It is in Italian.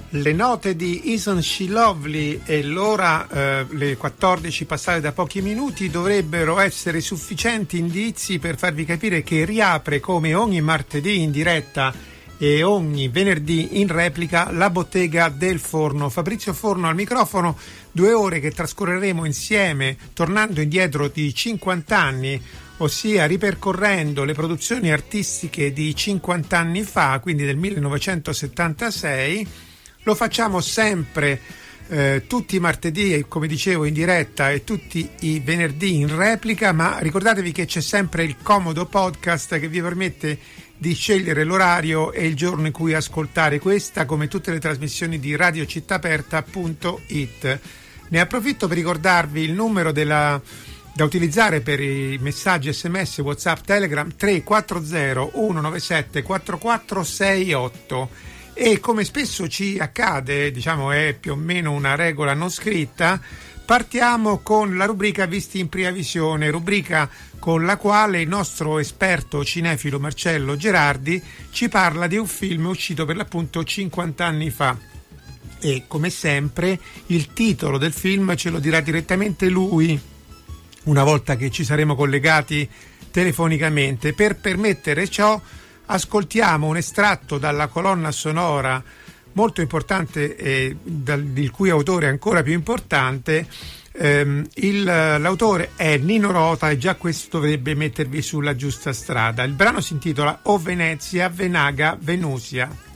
Le note di Isn't She Lovely e l'ora, le 14 passate da pochi minuti, dovrebbero essere sufficienti indizi per farvi capire che riapre come ogni martedì in diretta e ogni venerdì in replica la bottega del Forno. Fabrizio Forno al microfono, 2 ore che trascorreremo insieme tornando indietro di 50 anni, ossia ripercorrendo le produzioni artistiche di 50 anni fa, quindi del 1976. Lo facciamo sempre tutti i martedì, come dicevo, in diretta e tutti i venerdì in replica, ma ricordatevi che c'è sempre il comodo podcast che vi permette di scegliere l'orario e il giorno in cui ascoltare questa, come tutte le trasmissioni di radiocittaperta.it. Ne approfitto per ricordarvi il numero da utilizzare per i messaggi SMS, WhatsApp, Telegram: 340 197 4468. E come spesso ci accade, diciamo è più o meno una regola non scritta, partiamo con la rubrica Visti in prima visione, rubrica con la quale il nostro esperto cinefilo Marcello Gerardi ci parla di un film uscito per l'appunto 50 anni fa. E come sempre il titolo del film ce lo dirà direttamente lui una volta che ci saremo collegati telefonicamente. Per permettere ciò ascoltiamo un estratto dalla colonna sonora molto importante il cui autore è ancora più importante. L'autore è Nino Rota e già questo dovrebbe mettervi sulla giusta strada. Il brano si intitola O Venezia, Venaga, Venusia.